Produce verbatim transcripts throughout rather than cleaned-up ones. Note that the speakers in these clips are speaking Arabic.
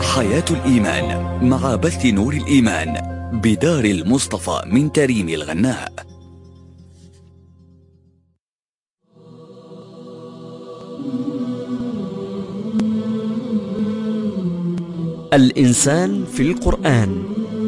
حياة الإيمان مع بث نور الإيمان بدار المصطفى من تريم الغناء. الإنسان في القرآن.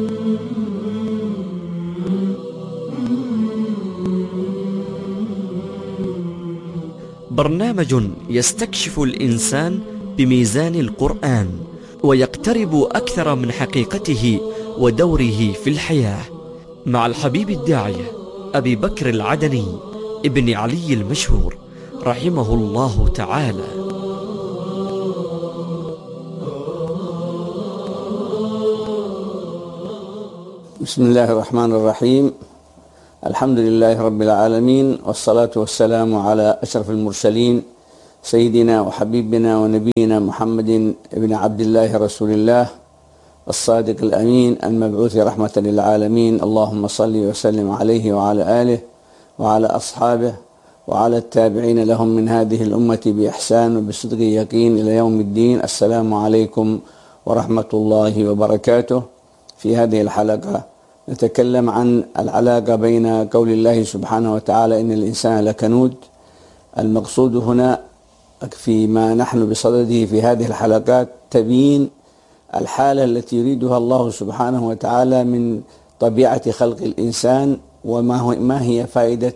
برنامج يستكشف الإنسان بميزان القرآن ويقترب أكثر من حقيقته ودوره في الحياة، مع الحبيب الداعية أبي بكر العدني ابن علي المشهور رحمه الله تعالى. بسم الله الرحمن الرحيم. الحمد لله رب العالمين، والصلاة والسلام على أشرف المرسلين سيدنا وحبيبنا ونبينا محمد بن عبد الله رسول الله الصادق الأمين المبعوث رحمة للعالمين. اللهم صل وسلم عليه وعلى آله وعلى أصحابه وعلى التابعين لهم من هذه الأمة بإحسان وبصدق يقين إلى يوم الدين. السلام عليكم ورحمة الله وبركاته. في هذه الحلقة نتكلم عن العلاقة بين قول الله سبحانه وتعالى إن الإنسان لكنود. المقصود هنا فيما نحن بصدده في هذه الحلقات تبيين الحالة التي يريدها الله سبحانه وتعالى من طبيعة خلق الإنسان، وما هو ما هي فائدة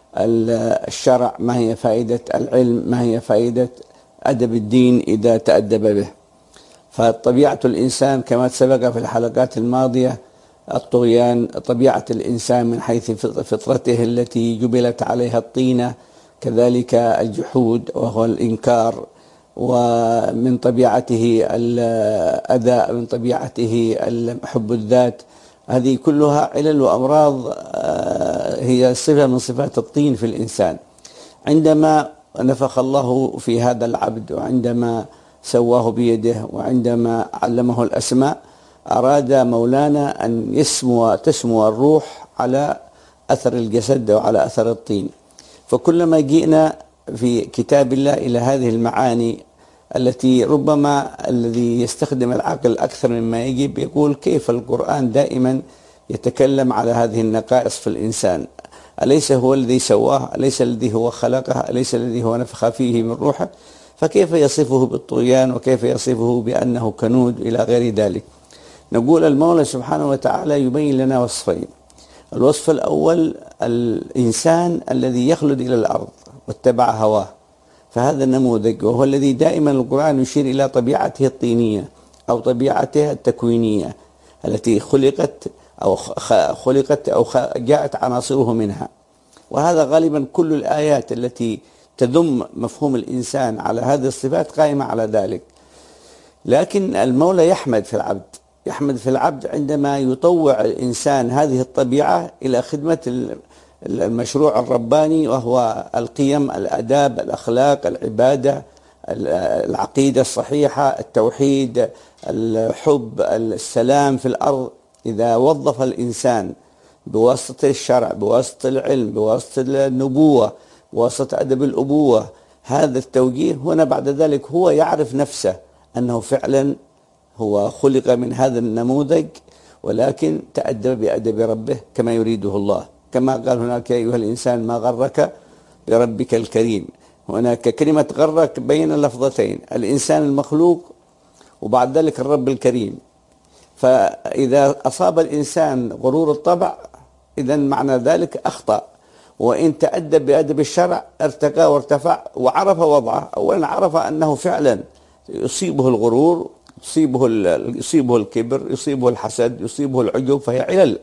الشرع، ما هي فائدة العلم، ما هي فائدة أدب الدين إذا تأدب به. فطبيعة الإنسان كما سبق في الحلقات الماضية الطغيان، طبيعة الإنسان من حيث فطرته التي جبلت عليها الطينة، كذلك الجحود وهو الإنكار، ومن طبيعته الأذى، من طبيعته حب الذات. هذه كلها علل وأمراض هي صفة من صفات الطين في الإنسان. عندما نفخ الله في هذا العبد، وعندما سواه بيده، وعندما علمه الأسماء، أراد مولانا أن يسمو تسمو الروح على أثر الجسد وعلى أثر الطين. فكلما جئنا في كتاب الله إلى هذه المعاني التي ربما الذي يستخدم العقل أكثر مما يجب يقول كيف القرآن دائما يتكلم على هذه النقائص في الإنسان؟ أليس هو الذي سواه؟ أليس الذي هو خلقه؟ أليس الذي هو نفخ فيه من روحه؟ فكيف يصفه بالطغيان؟ وكيف يصفه بأنه كنود إلى غير ذلك؟ نقول المولى سبحانه وتعالى يبين لنا وصفين. الوصف الأول الإنسان الذي يخلد إلى الأرض واتبع هواه، فهذا النموذج، وهو الذي دائما القرآن يشير إلى طبيعته الطينية أو طبيعته التكوينية التي خلقت أو خلقت أو جاءت عناصره منها. وهذا غالبا كل الآيات التي تذم مفهوم الإنسان على هذه الصفات قائمة على ذلك. لكن المولى يحمد في العبد يحمد في العبد عندما يطوع الإنسان هذه الطبيعة إلى خدمة المشروع الرباني، وهو القيم، الآداب، الأخلاق، العبادة، العقيدة الصحيحة، التوحيد، الحب، السلام في الأرض. إذا وظف الإنسان بواسطة الشرع، بواسطة العلم، بواسطة النبوة، بواسطة أدب الأبوة هذا التوجيه، هنا بعد ذلك هو يعرف نفسه أنه فعلا هو خلق من هذا النموذج، ولكن تأدب بأدب ربه كما يريده الله. كما قال هناك يا أيها الإنسان ما غرك بربك الكريم. هناك كلمة غرك بين لفظتين، الإنسان المخلوق وبعد ذلك الرب الكريم. فإذا أصاب الإنسان غرور الطبع إذن معنى ذلك أخطأ، وإن تأدب بأدب الشرع ارتقى وارتفع وعرف وضعه. أولا عرف أنه فعلا يصيبه الغرور، يصيبه يصيبه الكبر، يصيبه الحسد، يصيبه العجب، فهي علل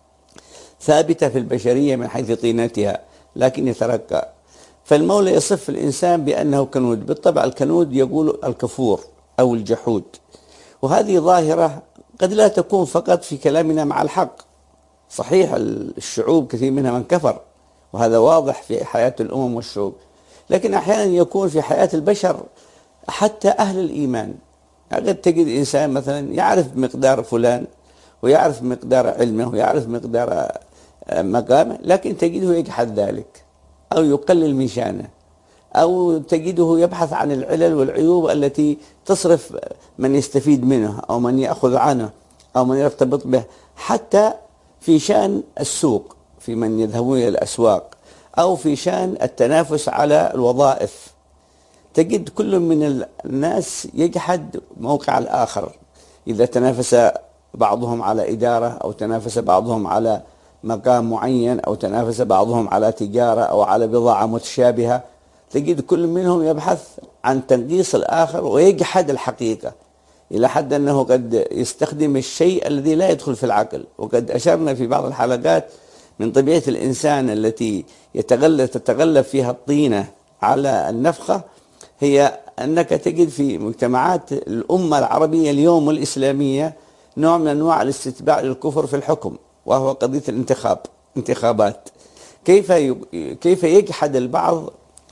ثابتة في البشرية من حيث طينتها، لكن يترقى. فالمولى يصف الإنسان بأنه كنود. بالطبع الكنود يقول الكفور أو الجحود، وهذه ظاهرة قد لا تكون فقط في كلامنا مع الحق. صحيح الشعوب كثير منها من كفر، وهذا واضح في حياة الأمم والشعوب، لكن أحيانا يكون في حياة البشر حتى أهل الإيمان. قد تجد إنسان مثلا يعرف مقدار فلان، ويعرف مقدار علمه، ويعرف مقدار مقامه، لكن تجده يجحد ذلك أو يقلل من شأنه. أو تجده يبحث عن العلل والعيوب التي تصرف من يستفيد منه أو من يأخذ عنه أو من يرتبط به، حتى في شأن السوق، في من يذهبون إلى الأسواق، أو في شأن التنافس على الوظائف. تجد كل من الناس يجحد موقع الآخر. إذا تنافس بعضهم على إدارة، أو تنافس بعضهم على مقام معين، أو تنافس بعضهم على تجارة أو على بضاعة متشابهة، تجد كل منهم يبحث عن تنقيص الآخر ويجحد الحقيقة، إلى حد أنه قد يستخدم الشيء الذي لا يدخل في العقل. وقد أشرنا في بعض الحلقات من طبيعة الإنسان التي يتغلب تتغلب فيها الطينة على النفخة، هي أنك تجد في مجتمعات الأمة العربية اليوم والإسلامية نوع من أنواع الاستتباع للكفر في الحكم، وهو قضية الانتخاب انتخابات. كيف كيف يجحد البعض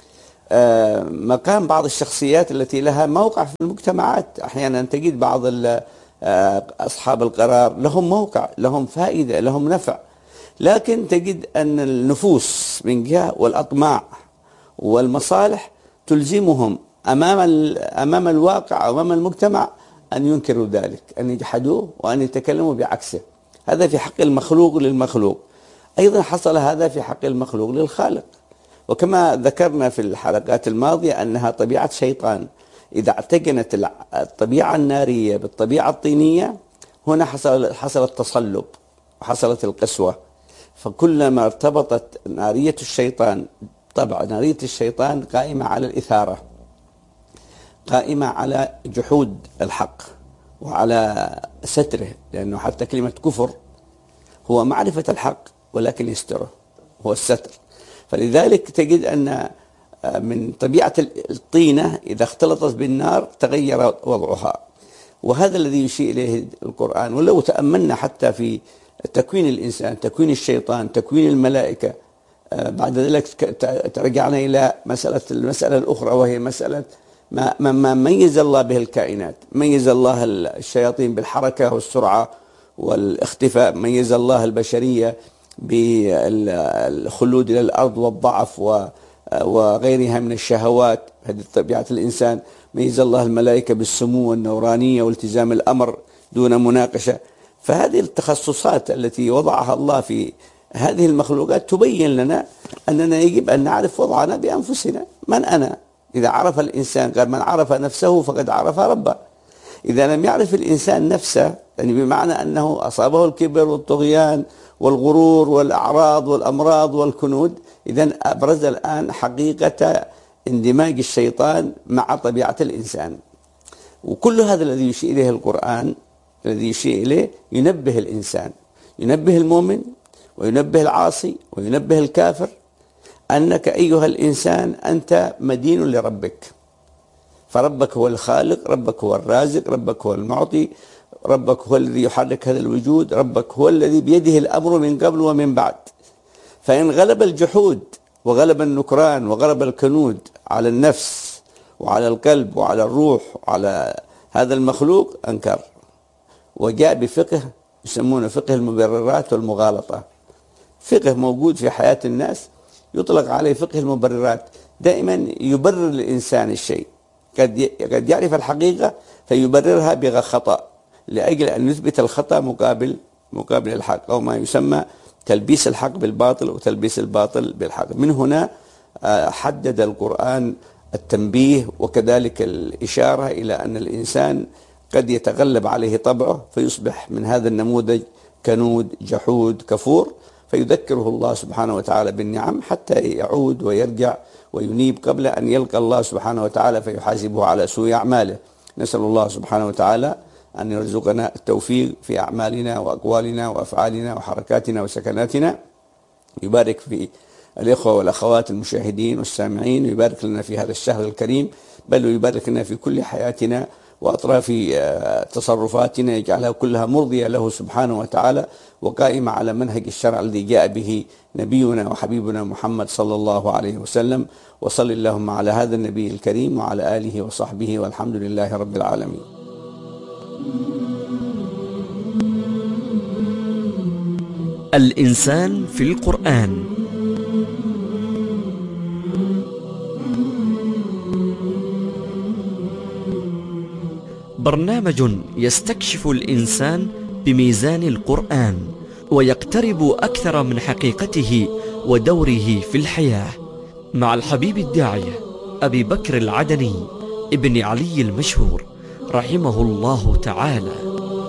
مقام بعض الشخصيات التي لها موقع في المجتمعات. أحيانا تجد بعض أصحاب القرار لهم موقع، لهم فائدة، لهم نفع، لكن تجد أن النفوس من جهة والأطماع والمصالح تلزمهم أمام أمام الواقع، أمام المجتمع، أن ينكروا ذلك، أن يجحدوه وأن يتكلموا بعكسه. هذا في حق المخلوق للمخلوق. أيضا حصل هذا في حق المخلوق للخالق. وكما ذكرنا في الحلقات الماضية أنها طبيعة شيطان. إذا اعتقنت الطبيعة النارية بالطبيعة الطينية، هنا حصل حصل التصلب وحصلت القسوة. فكلما ارتبطت نارية الشيطان، طبعا نارية الشيطان قائمة على الإثارة، قائمة على جحود الحق وعلى ستره، لأنه حتى كلمة كفر هو معرفة الحق ولكن يستره، هو الستر. فلذلك تجد أن من طبيعة الطينة إذا اختلطت بالنار تغير وضعها، وهذا الذي يشير إليه القرآن. ولو تأملنا حتى في تكوين الإنسان، تكوين الشيطان، تكوين الملائكة، بعد ذلك ترجعنا إلى مسألة المسألة الأخرى، وهي مسألة ما, ما ميز الله به الكائنات. ميز الله الشياطين بالحركة والسرعة والاختفاء، ميز الله البشرية بالخلود إلى الأرض والضعف وغيرها من الشهوات، هذه طبيعة الإنسان. ميز الله الملائكة بالسمو والنورانية والتزام الأمر دون مناقشة. فهذه التخصصات التي وضعها الله في هذه المخلوقات تبين لنا أننا يجب أن نعرف وضعنا بأنفسنا. من أنا؟ إذا عرف الإنسان، قال من عرف نفسه فقد عرف ربه. إذا لم يعرف الإنسان نفسه، يعني بمعنى أنه أصابه الكبر والطغيان والغرور والأعراض والأمراض والكنود، إذن أبرز الآن حقيقة اندماج الشيطان مع طبيعة الإنسان. وكل هذا الذي يشير إليه القرآن، الذي يشير إليه ينبه الإنسان، ينبه المؤمن وينبه العاصي وينبه الكافر، أنك أيها الإنسان أنت مدين لربك. فربك هو الخالق، ربك هو الرازق، ربك هو المعطي، ربك هو الذي يحرك هذا الوجود، ربك هو الذي بيده الأمر من قبل ومن بعد. فإن غلب الجحود وغلب النكران وغلب الكنود على النفس وعلى القلب وعلى الروح وعلى هذا المخلوق، أنكر. وجاء بفقه يسمونه فقه المبررات والمغالطة. فقه موجود في حياة الناس يطلق عليه فقه المبررات. دائما يبرر الإنسان الشيء، قد قد يعرف الحقيقة فيبررها بخطأ لأجل أن يثبت الخطأ مقابل مقابل الحق، أو ما يسمى تلبيس الحق بالباطل وتلبيس الباطل بالحق. من هنا حدد القرآن التنبيه وكذلك الإشارة إلى أن الإنسان قد يتغلب عليه طبعه فيصبح من هذا النموذج كنود جحود كفور، فيذكره الله سبحانه وتعالى بالنعم حتى يعود ويرجع وينيب قبل أن يلقى الله سبحانه وتعالى فيحاسبه على سوء أعماله. نسأل الله سبحانه وتعالى أن يرزقنا التوفيق في أعمالنا وأقوالنا وأفعالنا وحركاتنا وسكناتنا. يبارك في الإخوة والأخوات المشاهدين والسامعين، ويبارك لنا في هذا الشهر الكريم، بل ويبارك لنا في كل حياتنا وأطراف تصرفاتنا، يجعلها كلها مرضية له سبحانه وتعالى وقائمة على منهج الشرع الذي جاء به نبينا وحبيبنا محمد صلى الله عليه وسلم. وصل اللهم على هذا النبي الكريم وعلى آله وصحبه، والحمد لله رب العالمين. الإنسان في القرآن. برنامج يستكشف الإنسان بميزان القرآن ويقترب أكثر من حقيقته ودوره في الحياة، مع الحبيب الداعية أبي بكر العدني ابن علي المشهور رحمه الله تعالى.